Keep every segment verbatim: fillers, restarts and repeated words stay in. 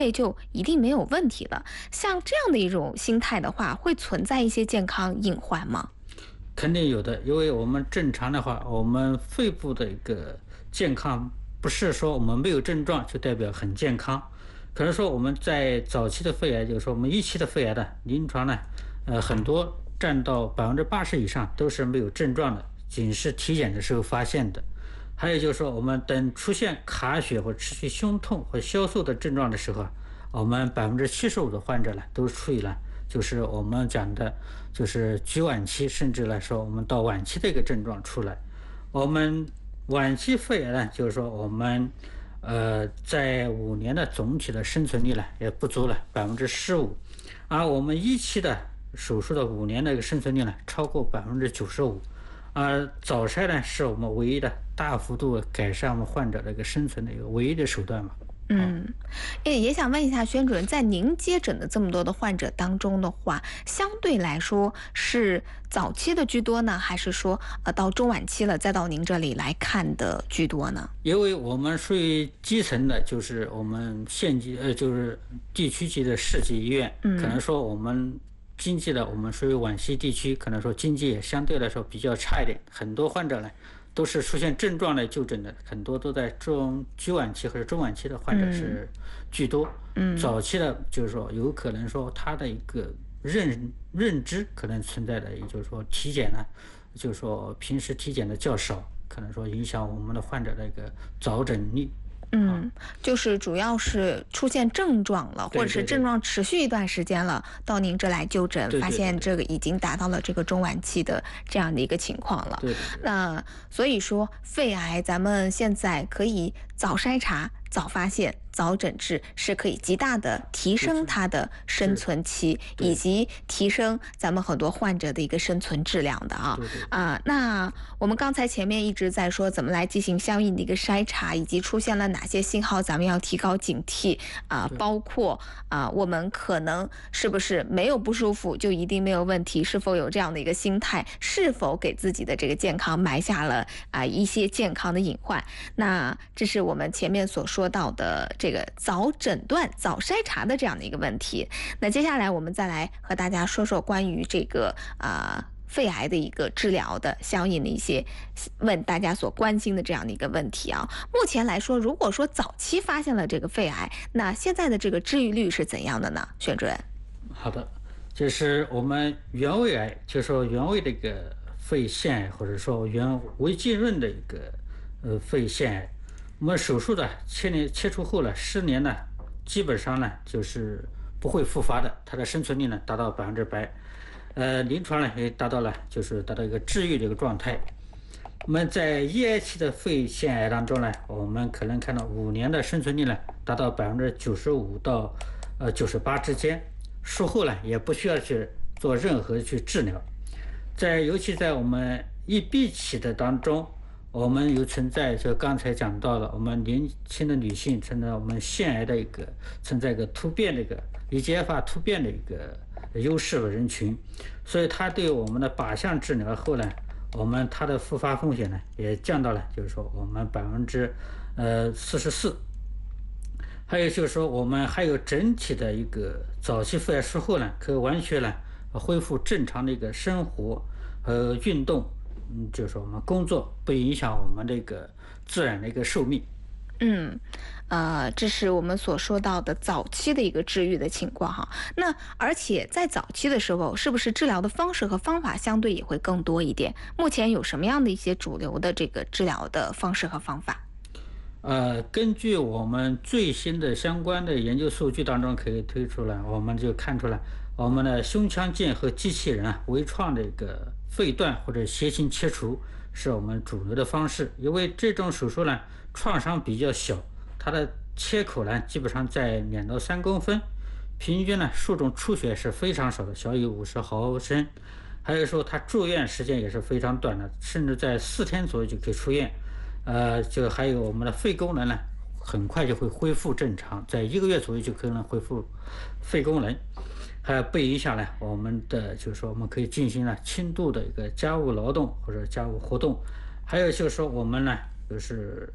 就一定没有问题了。像这样的一种心态的话，会存在一些健康隐患吗？ 肯定有的，因为我们正常的话，我们肺部的一个健康，不是说我们没有症状就代表很健康。可能说我们在早期的肺癌，就是说我们一期的肺癌的临床呢，呃，很多占到百分之八十以上都是没有症状的，仅是体检的时候发现的。还有就是说，我们等出现卡血或持续胸痛或消瘦的症状的时候啊，我们百分之七十五的患者呢都处于了就是我们讲的，就是局晚期，甚至来说我们到晚期的一个症状出来。我们晚期肺癌呢，就是说我们呃在五年的总体的生存率呢也不足了百分之十五，而我们一期的手术的五年的一个生存率呢超过百分之九十五。而早筛呢是我们唯一的大幅度改善我们患者的一个生存的一个唯一的手段嘛。 嗯，也也想问一下宣主任，在您接诊的这么多的患者当中的话，相对来说是早期的居多呢，还是说呃到中晚期了再到您这里来看的居多呢？ 因为我们属于基层的，就是我们县级呃就是地区级的市级医院， 嗯， 可能说我们经济的我们属于皖西地区，可能说经济也相对来说比较差一点，很多患者呢都是出现症状来就诊的，很多都在中局晚期或者中晚期的患者是居多。 嗯， 早期的就是说有可能说他的一个认认知可能存在的，也就是说体检呢，就是说平时体检的较少，可能说影响我们的患者的一个早诊率。 嗯，就是主要是出现症状了，或者是症状持续一段时间了，到您这来就诊，发现这个已经达到了这个中晚期的这样的一个情况了。 对对对。 那所以说，肺癌咱们现在可以早筛查、早发现、早诊治，是可以极大的提升它的生存期，以及提升咱们很多患者的一个生存质量的啊。 对对啊、呃，那我们刚才前面一直在说怎么来进行相应的一个筛查，以及出现了哪些信号，咱们要提高警惕啊、呃，包括啊、呃，我们可能是不是没有不舒服就一定没有问题？是否有这样的一个心态？是否给自己的这个健康埋下了啊、呃、一些健康的隐患？那这是我们前面所说到的这个早诊断、早筛查的这样的一个问题。那接下来我们再来和大家说说关于这个啊。呃肺癌的一个治疗的相应的一些问大家所关心的这样的一个问题啊。目前来说，如果说早期发现了这个肺癌，那现在的这个治愈率是怎样的呢？宣主任。 好的，就是我们原位癌，就是说原位的一个肺腺癌，或者说原微浸润的一个呃肺腺癌，我们手术的切年切除后呢，十年呢，基本上呢就是不会复发的，它的生存率呢达到百分之百。呃，临床呢也达到了，就是达到一个治愈的一个状态。我们在一癌期的肺腺癌当中呢，我们可能看到五年的生存率呢达到百分之九十五到呃九十八之间，术后呢也不需要去做任何去治疗。在尤其在我们一 B 期的当中，我们有存在就刚才讲到了，我们年轻的女性存在我们腺癌的一个存在一个突变的一个 E G F R 突变的一个优势的人群，所以它对我们的靶向治疗后呢，我们它的复发风险呢也降到了，就是说我们百分之呃四十四。还有就是说，我们还有整体的一个早期肺癌术后呢，可以完全呢恢复正常的一个生活和运动，嗯，就是我们工作不影响我们这个自然的一个寿命。 嗯，呃，这是我们所说到的早期的一个治愈的情况哈。那而且在早期的时候，是不是治疗的方式和方法相对也会更多一点？目前有什么样的一些主流的这个治疗的方式和方法？ 呃，根据我们最新的相关的研究数据当中可以推出来，我们就看出来，我们的胸腔镜和机器人啊，微创的一个肺段或者斜形切除是我们主流的方式。因为这种手术呢，创伤比较小，它的切口呢基本上在两到三公分，平均呢术中出血是非常少的，小于五十毫升。还有说它住院时间也是非常短的，甚至在四天左右就可以出院。呃，就还有我们的肺功能呢，很快就会恢复正常，在一个月左右就可能恢复肺功能，还有不影响呢我们的就是说我们可以进行了轻度的一个家务劳动或者家务活动，还有就是说我们呢就是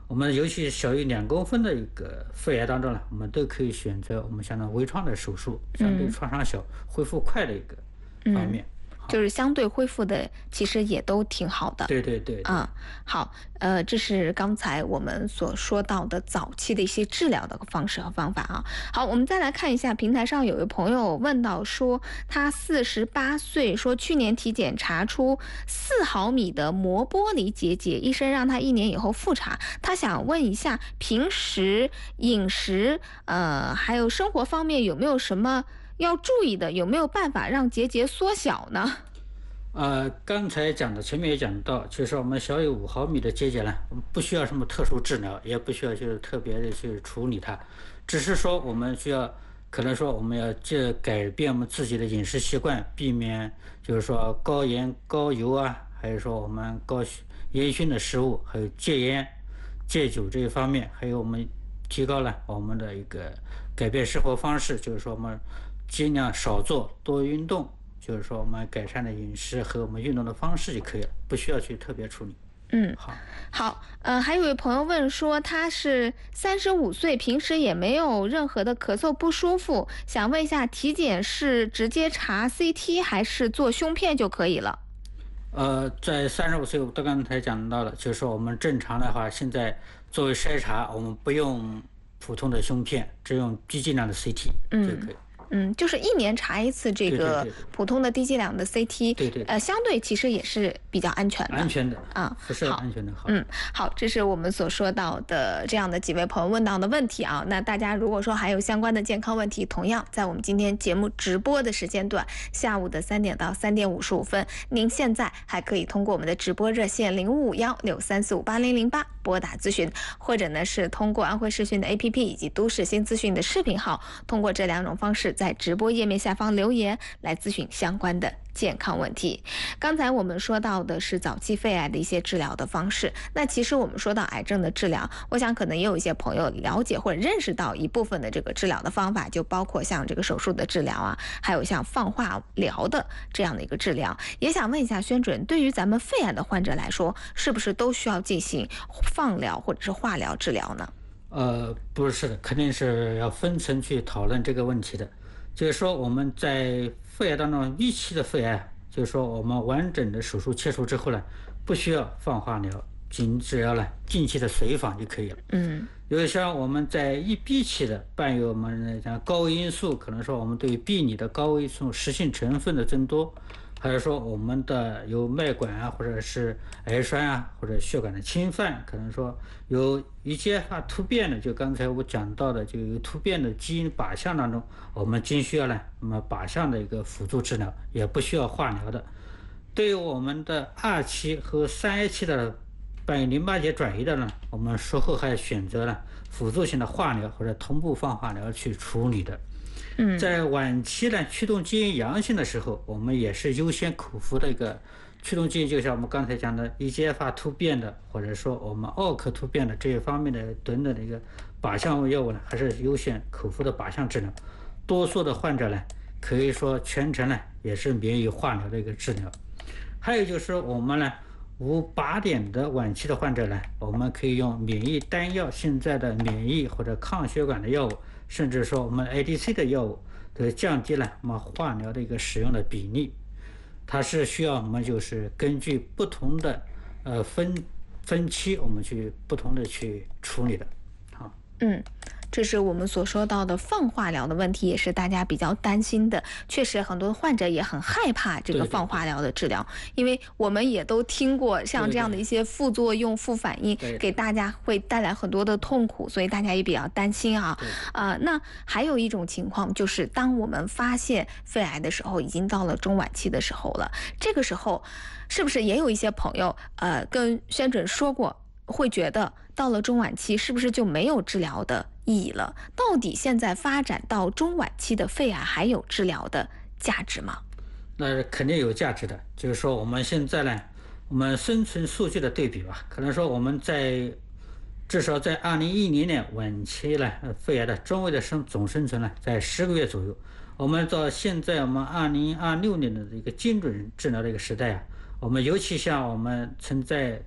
我们尤其小于两公分的一个肺癌当中呢，我们都可以选择我们相当微创的手术，相对创伤小、恢复快的一个方面。 嗯就是相对恢复的其实也都挺好的。 对对对。 啊、嗯，好，呃，这是刚才我们所说到的早期的一些治疗的方式和方法啊。好，我们再来看一下平台上有位朋友问到说，他四十八岁，说去年体检查出四毫米的膜玻璃结节，医生让他一年以后复查。他想问一下，平时饮食呃还有生活方面有没有什么要注意的，有没有办法让结节缩小呢？ 呃，刚才讲的，前面也讲到，就是我们小于五毫米的结节呢，我们不需要什么特殊治疗，也不需要就是特别的去处理它，只是说我们需要，可能说我们要这改变我们自己的饮食习惯，避免就是说高盐高油啊，还有说我们高烟熏的食物，还有戒烟戒酒这一方面，还有我们提高了我们的一个改变生活方式，就是说我们尽量少做多运动，就是说我们改善的饮食和我们运动的方式就可以了，不需要去特别处理。 嗯， 好， 好，呃，还有位朋友问说，他是三十五岁，平时也没有任何的咳嗽不舒服，想问一下，体检是直接查 C T 还是做胸片就可以了？ 呃，在三十五岁，我刚才讲到了，就是说我们正常的话，现在作为筛查，我们不用普通的胸片，只用低剂量的 C T 就可以。 嗯，就是一年查一次这个普通的低剂量的 C T， 对对， 呃，相对其实也是比较安全的， 安全的啊， 辐射安全的好。 嗯，好，这是我们所说到的这样的几位朋友问到的问题啊。那大家如果说还有相关的健康问题，同样在我们今天节目直播的时间段，下午的三点到三点五十五分，您现在还可以通过我们的直播热线零五五幺六三四五八零零八拨打咨询，或者呢是通过安徽视讯的 A P P 以及都市新资讯的视频号，通过这两种方式在直播页面下方留言来咨询相关的健康问题。刚才我们说到的是早期肺癌的一些治疗的方式，那其实我们说到癌症的治疗，我想可能也有一些朋友了解或者认识到一部分的这个治疗的方法，就包括像这个手术的治疗啊，还有像放化疗的这样的一个治疗。也想问一下宣主任，对于咱们肺癌的患者来说，是不是都需要进行放疗或者是化疗治疗呢？ 呃，不是的，肯定是要分层去讨论这个问题的。就是说我们在肺癌当中预期的肺癌，就是说我们完整的手术切除之后呢，不需要放化疗，仅只要呢近期的随访就可以了。 嗯， 有像我们在易闭期的伴有我们像高危因素，可能说我们对壁里的高危因素实性成分的增多，还是说我们的有脉管啊，或者是癌栓啊，或者血管的侵犯，可能说有一些发突变的，就刚才我讲到的，就有突变的基因靶向当中，我们仅需要呢，那么靶向的一个辅助治疗，也不需要化疗的。对于我们的二期和三 A 期的伴有淋巴结转移的呢，我们术后还选择了辅助性的化疗或者同步放化疗去处理的。在晚期呢，驱动基因阳性的时候，我们也是优先口服的一个驱动基因，就像我们刚才讲的 E G F R 突变的，或者说我们奥克突变的这一方面的等等的一个靶向药物呢，还是优先口服的靶向治疗。多数的患者呢，可以说全程呢也是免于化疗的一个治疗。还有就是我们呢无靶点的晚期的患者呢，我们可以用免疫单药，现在的免疫或者抗血管的药物，甚至说我们 A D C 的药物，都降低了我们化疗的一个使用的比例。它是需要我们就是根据不同的呃分分期，我们去不同的去处理的。好， 嗯。这是我们所说到的放化疗的问题，也是大家比较担心的。确实，很多患者也很害怕这个放化疗的治疗，对对对，因为我们也都听过像这样的一些副作用、副反应，对对，给大家会带来很多的痛苦，所以大家也比较担心啊。啊、呃，那还有一种情况就是，当我们发现肺癌的时候，已经到了中晚期的时候了，这个时候是不是也有一些朋友呃跟宣准说过，会觉得到了中晚期是不是就没有治疗的意义了？到底现在发展到中晚期的肺癌还有治疗的价值吗？ 那肯定有价值的。就是说我们现在呢，我们生存数据的对比吧，可能说我们在至少在二零一零年晚期呢，肺癌的中位的生总生存呢在十个月左右。我们到现在我们二零二六年的一个精准治疗的一个时代啊，我们尤其像我们曾在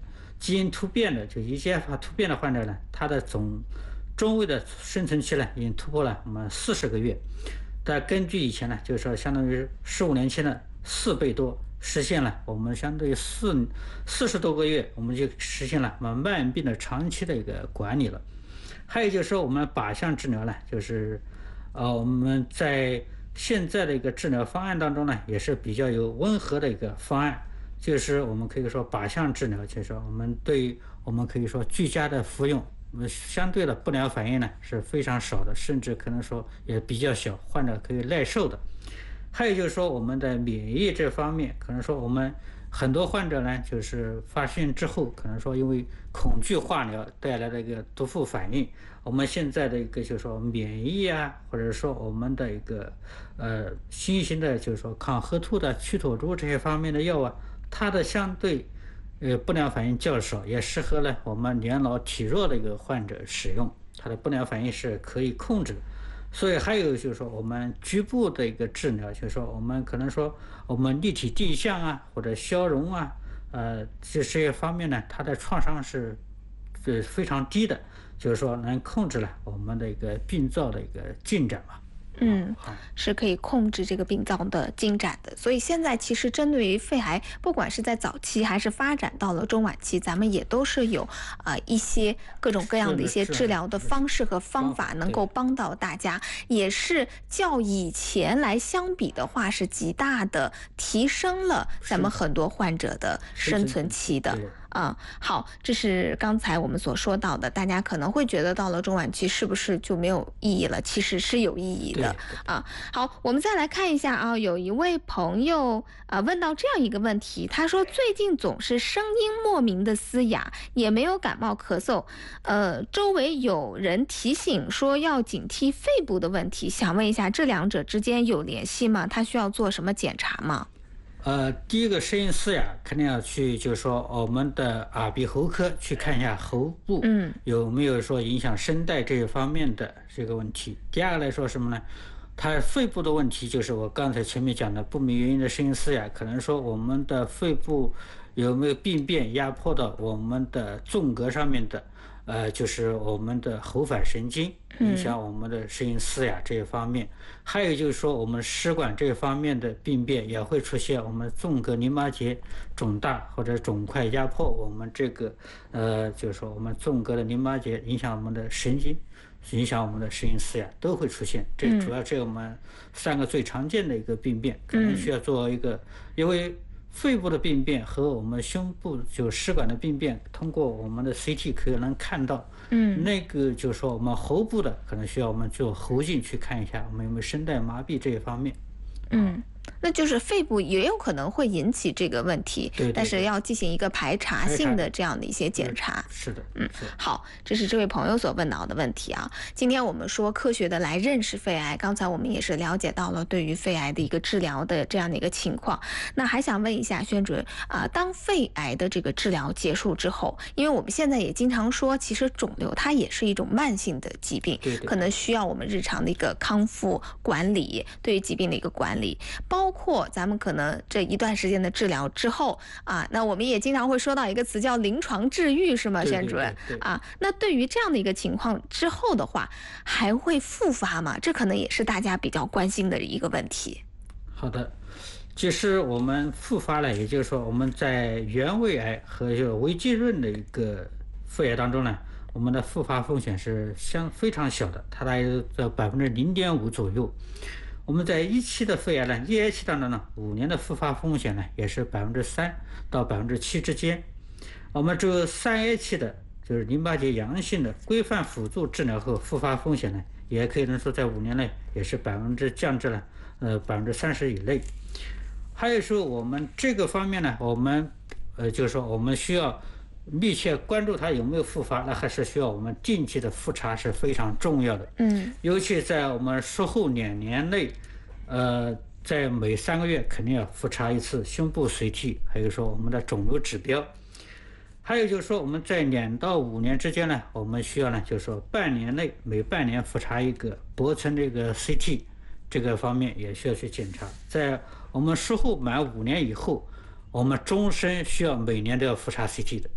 基因突变的，就 E G F R 突变的患者呢，他的总中位的生存期呢，已经突破了我们四十个月。但根据以前呢，就是说相当于十五年前的四倍多，实现了我们相对于四四十多个月，我们就实现了我们慢病的长期的一个管理了。还有就是说，我们靶向治疗呢，就是呃我们在现在的一个治疗方案当中呢，也是比较有温和的一个方案。就是我们可以说靶向治疗，就是说我们对我们可以说居家的服用，我们相对的不良反应呢是非常少的，甚至可能说也比较小，患者可以耐受的。还有就是说我们的免疫这方面，可能说我们很多患者呢，就是发现之后，可能说因为恐惧化疗带来的一个毒副反应，我们现在的一个就是说免疫啊，或者说我们的一个呃新型的就是说抗河兔的曲妥珠这些方面的药啊，它的相对呃不良反应较少，也适合了我们年老体弱的一个患者使用，它的不良反应是可以控制的。所以还有就是说我们局部的一个治疗，就是说我们可能说我们立体定向啊，或者消融啊，呃这些方面呢，它的创伤是是非常低的，就是说能控制了我们的一个病灶的一个进展嘛。 嗯，是可以控制这个病灶的进展的。所以现在其实针对于肺癌，不管是在早期还是发展到了中晚期，咱们也都是有啊、呃、一些各种各样的一些治疗的方式和方法，能够帮到大家，也是较以前来相比的话，是极大的提升了咱们很多患者的生存期的。啊、嗯，好，这是刚才我们所说到的，大家可能会觉得到了中晚期是不是就没有意义了？其实是有意义的啊。好，我们再来看一下啊，有一位朋友啊问到这样一个问题，他说最近总是声音莫名的嘶哑，也没有感冒咳嗽，呃，周围有人提醒说要警惕肺部的问题，想问一下这两者之间有联系吗？他需要做什么检查吗？ 呃，第一个声音嘶哑，肯定要去，就是说我们的耳鼻喉科去看一下喉部，嗯，有没有说影响声带这一方面的这个问题。第二个来说什么呢？它肺部的问题，就是我刚才前面讲的不明原因的声音嘶哑，可能说我们的肺部有没有病变压迫到我们的纵隔上面的。呃，就是我们的喉返神经影响我们的声音嘶哑这一方面，嗯、还有就是说我们食管这一方面的病变也会出现我们纵隔淋巴结肿大或者肿块压迫我们这个呃，就是说我们纵隔的淋巴结影响我们的神经，影响我们的声音嘶哑都会出现。这主要这我们三个最常见的一个病变，可能需要做一个，因为。肺部的病变和我们胸部就食管的病变，通过我们的 C T 可以能看到。嗯，那个就是说我们喉部的可能需要我们做喉镜去看一下，我们有没有声带麻痹这一方面。 嗯，那就是肺部也有可能会引起这个问题， 对对对， 但是要进行一个排查性的这样的一些检查。 是的， 嗯，好，这是这位朋友所问到的问题啊。今天我们说科学的来认识肺癌，刚才我们也是了解到了对于肺癌的一个治疗的这样的一个情况。那还想问一下宣主任啊，当肺癌的这个治疗结束之后，因为我们现在也经常说，其实肿瘤它也是一种慢性的疾病， 对对， 可能需要我们日常的一个康复管理，对于疾病的一个管理。包括咱们可能这一段时间的治疗之后啊，那我们也经常会说到一个词叫临床治愈，是吗，宣主任？啊，那对于这样的一个情况之后的话，还会复发吗？这可能也是大家比较关心的一个问题。 好的，其实我们复发了，也就是说我们在原位癌和就微浸润的一个肺癌当中呢，我们的复发风险是相非常小的，它大约在百分之零点五左右。我们在一期的肺癌呢，一 A 期当中呢，五年的复发风险呢，也是百分之三到百分之七之间。我们只有三 A 期的，就是淋巴结阳性的规范辅助治疗后复发风险呢，也可以能说在五年内也是百分之降至了呃百分之三十以内。还有说我们这个方面呢，我们呃就是说我们需要密切关注它有没有复发，那还是需要我们定期的复查是非常重要的。嗯，尤其在我们术后两年内，呃，在每三个月肯定要复查一次胸部 C T， 还有说我们的肿瘤指标。还有就是说我们在两到五年之间呢，我们需要呢，就是说半年内每半年复查一个脖层这个 C T， 这个方面也需要去检查。在我们术后满五年以后，我们终身需要每年都要复查 C T 的。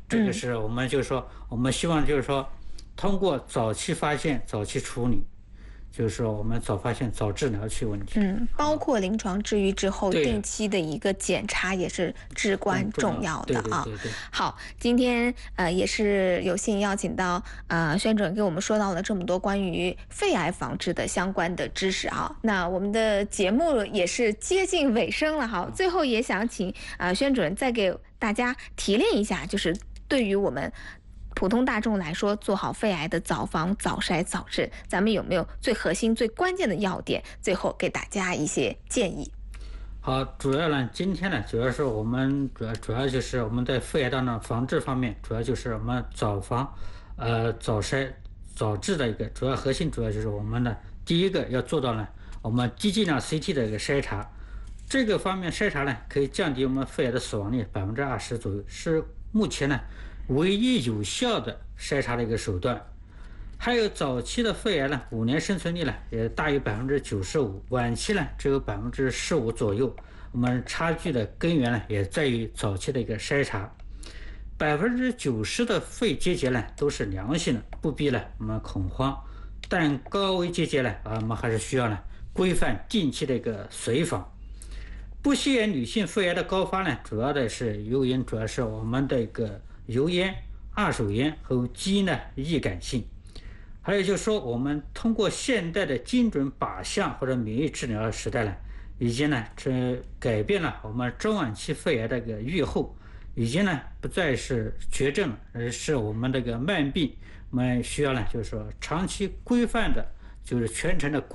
这个是我们就是说，我们希望就是说，通过早期发现、早期处理。就是说，我们早发现、早治疗去问题。 嗯，包括临床治愈之后定期的一个检查也是至关重要的啊。 对对对对好，今天呃也是有幸邀请到呃宣准给我们说到了这么多关于肺癌防治的相关的知识啊。那我们的节目也是接近尾声了哈，最后也想请呃宣准再给大家提炼一下，就是对于我们普通大众来说，做好肺癌的早防、早筛、早治，咱们有没有最核心、最关键的要点？最后给大家一些建议。 好，主要呢，今天呢，主要是我们主要主要就是我们在肺癌当中防治方面，主要就是我们早防、呃早筛、早治的一个主要核心，主要就是我们呢，第一个要做到呢，我们低剂量 C T 的一个筛查，这个方面筛查呢，可以降低我们肺癌的死亡率百分之二十左右，是目前呢。唯一有效的筛查的一个手段，还有早期的肺癌呢，五年生存率呢也大于百分之九十五，晚期呢只有百分之十五左右。我们差距的根源呢也在于早期的一个筛查。百分之九十的肺结节呢都是良性的，不必呢我们恐慌。但高危结节呢，啊，我们还是需要呢规范定期的一个随访。不吸烟女性肺癌的高发呢，主要的是由于主要是我们的一个。油烟、二手烟和基因的易感性，还有就是说，我们通过现代的精准靶向或者免疫治疗时代呢，已经呢这改变了我们中晚期肺癌的一个预后，已经呢不再是绝症了，而是我们这个慢病。我们需要呢就是说长期规范的，就是全程的。